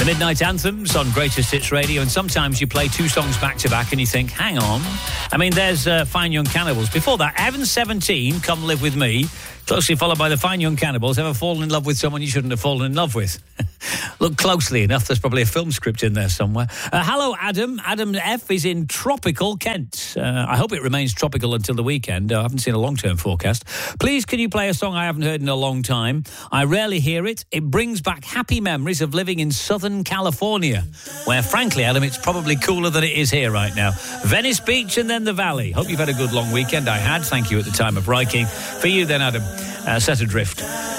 The Midnight Anthems on Greatest Hits Radio, and sometimes you play two songs back to back and you think, hang on. I mean, there's Fine Young Cannibals. Before that, Heaven 17, Come Live With Me, closely followed by the Fine Young Cannibals. Ever fallen in love with someone you shouldn't have fallen in love with? Look closely enough, there's probably a film script in there somewhere. Hello, Adam. Adam F. is in tropical Kent. I hope it remains tropical until the weekend. I haven't seen a long-term forecast. Please, can you play a song I haven't heard in a long time? I rarely hear it. It brings back happy memories of living in Southern California, where, frankly, Adam, it's probably cooler than it is here right now. Venice Beach and then the Valley. Hope you've had a good long weekend. I had. Thank you at the time of writing. For you then, Adam, Set Adrift.